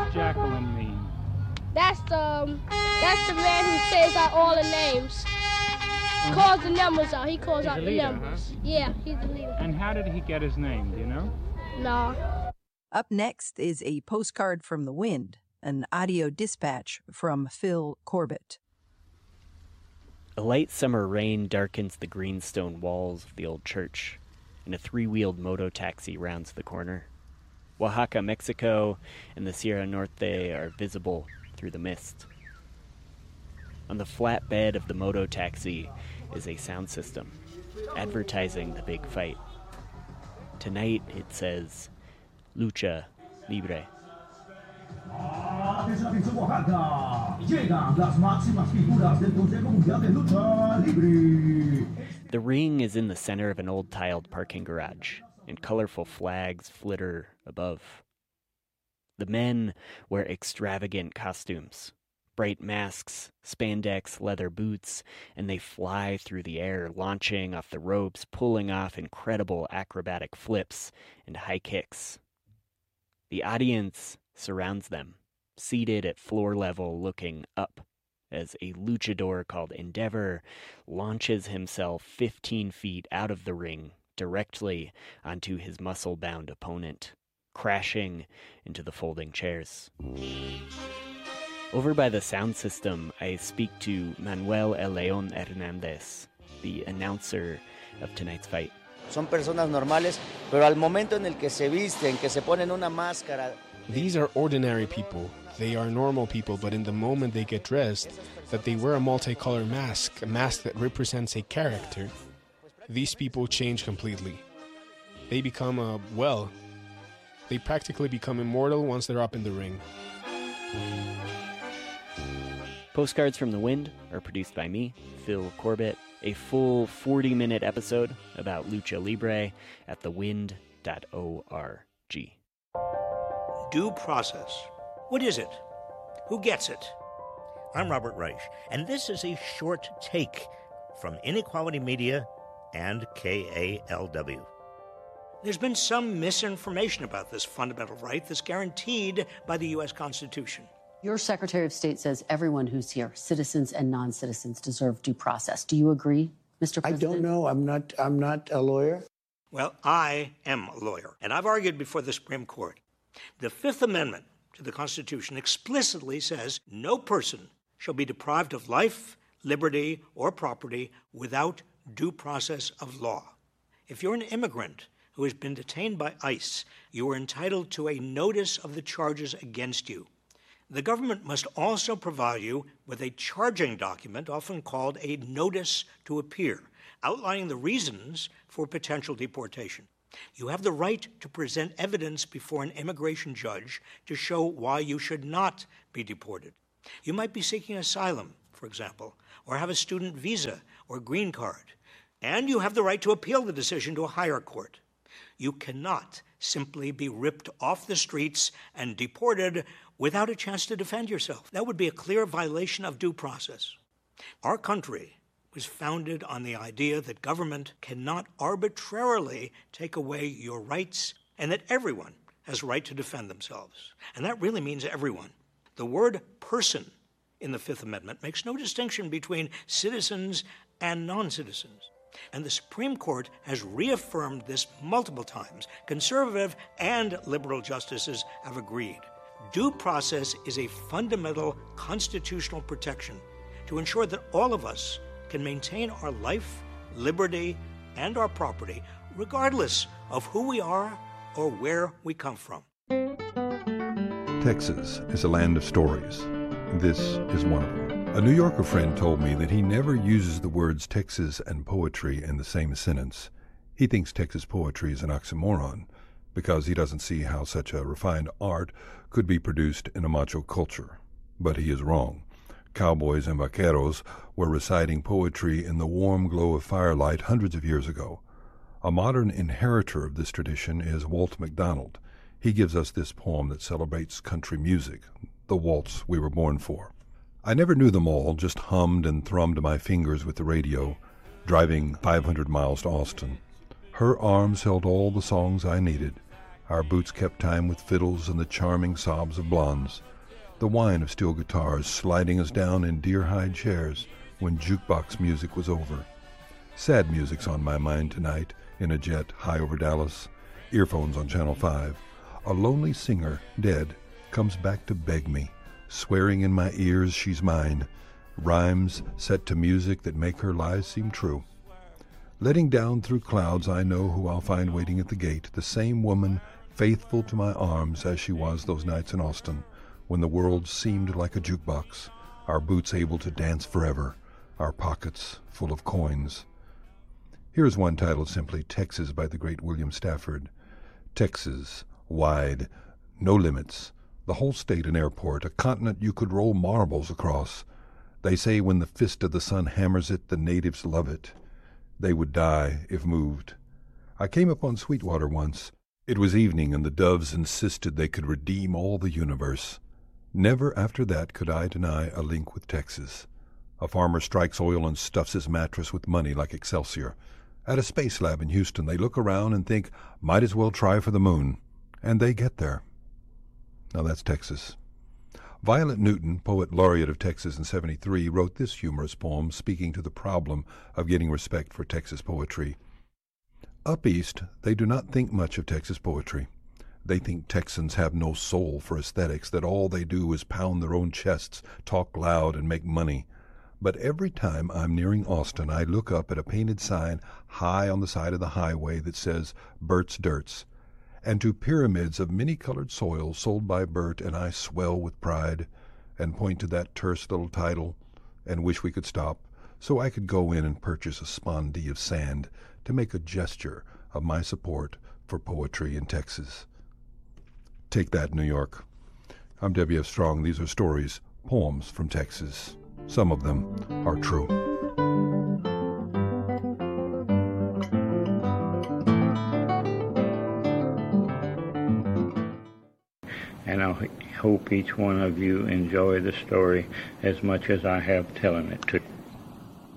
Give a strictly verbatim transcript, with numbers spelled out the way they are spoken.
Jacqueline mean? That's the um, that's the man who says out all the names. He calls the numbers out. He calls He's out the the leader, numbers. Huh? Yeah, he's the leader. And how did he get his name, do you know? No. Up next is a postcard from the wind, an audio dispatch from Phil Corbett. A light summer rain darkens the greenstone walls of the old church, and a three-wheeled moto taxi rounds the corner. Oaxaca, Mexico, and the Sierra Norte are visible through the mist. On the flat bed of the moto taxi is a sound system, advertising the big fight. Tonight it says, Lucha Libre. The ring is in the center of an old tiled parking garage, and colorful flags flitter above. The men wear extravagant costumes, bright masks, spandex leather boots, and they fly through the air, launching off the ropes, pulling off incredible acrobatic flips and high kicks. The audience surrounds them, seated at floor level looking up, as a luchador called Endeavor launches himself fifteen feet out of the ring directly onto his muscle-bound opponent, crashing into the folding chairs. Over by the sound system, I speak to Manuel El León Hernández, the announcer of tonight's fight. Son personas normales, pero al momento en el que se visten, que se ponen una máscara. These are ordinary people. They are normal people, but in the moment they get dressed, that they wear a multicolored mask, a mask that represents a character, these people change completely. They become, a, well, they practically become immortal once they're up in the ring. Postcards from the Wind are produced by me, Phil Corbett. A full forty-minute episode about Lucha Libre at the wind dot org. Due process. What is it? Who gets it? I'm Robert Reich, and this is a short take from Inequality Media and K A L W. There's been some misinformation about this fundamental right that's guaranteed by the U S Constitution. Your Secretary of State says everyone who's here, citizens and non-citizens, deserve due process. Do you agree, Mister President? I don't know. I'm not, I'm not a lawyer. Well, I am a lawyer, and I've argued before the Supreme Court. The Fifth Amendment to the Constitution explicitly says no person shall be deprived of life, liberty, or property without due process of law. If you're an immigrant who has been detained by ICE, you are entitled to a notice of the charges against you. The government must also provide you with a charging document, often called a notice to appear, outlining the reasons for potential deportation. You have the right to present evidence before an immigration judge to show why you should not be deported. You might be seeking asylum, for example, or have a student visa or green card, and you have the right to appeal the decision to a higher court. You cannot simply be ripped off the streets and deported without a chance to defend yourself. That would be a clear violation of due process. Our country was founded on the idea that government cannot arbitrarily take away your rights and that everyone has a right to defend themselves. And that really means everyone. The word person in the Fifth Amendment makes no distinction between citizens and non-citizens. And the Supreme Court has reaffirmed this multiple times. Conservative and liberal justices have agreed. Due process is a fundamental constitutional protection to ensure that all of us can maintain our life, liberty, and our property, regardless of who we are or where we come from. Texas is a land of stories. This is one of them. A New Yorker friend told me that he never uses the words Texas and poetry in the same sentence. He thinks Texas poetry is an oxymoron because he doesn't see how such a refined art could be produced in a macho culture. But he is wrong. Cowboys and vaqueros were reciting poetry in the warm glow of firelight hundreds of years ago. A modern inheritor of this tradition is Walt McDonald. He gives us this poem that celebrates country music, the waltz we were born for. I never knew them all, just hummed and thrummed my fingers with the radio, driving five hundred miles to Austin. Her arms held all the songs I needed. Our boots kept time with fiddles and the charming sobs of blondes. The whine of steel guitars sliding us down in deer-hide chairs when jukebox music was over. Sad music's on my mind tonight, in a jet high over Dallas, earphones on Channel five. A lonely singer, dead, comes back to beg me, swearing in my ears she's mine, rhymes set to music that make her lies seem true. Letting down through clouds, I know who I'll find waiting at the gate, the same woman faithful to my arms as she was those nights in Austin, when the world seemed like a jukebox, our boots able to dance forever, our pockets full of coins. Here's one titled simply Texas by the great William Stafford. Texas, wide, no limits, the whole state an airport, a continent you could roll marbles across. They say when the fist of the sun hammers it, the natives love it. They would die if moved. I came upon Sweetwater once. It was evening, and the doves insisted they could redeem all the universe. Never after that could I deny a link with Texas. A farmer strikes oil and stuffs his mattress with money like Excelsior. At a space lab in Houston, they look around and think, might as well try for the moon. And they get there. Now that's Texas. Violet Newton, poet laureate of Texas in seventy-three, wrote this humorous poem speaking to the problem of getting respect for Texas poetry. Up east, they do not think much of Texas poetry. They think Texans have no soul for aesthetics, that all they do is pound their own chests, talk loud, and make money. But every time I'm nearing Austin, I look up at a painted sign high on the side of the highway that says Bert's Dirts, and to pyramids of many-colored soil sold by Bert, and I swell with pride and point to that terse little title and wish we could stop so I could go in and purchase a spondee of sand to make a gesture of my support for poetry in Texas. Take that, New York. I'm W F Strong. These are stories, poems from Texas. Some of them are true. And I hope each one of you enjoy the story as much as I have telling it to you.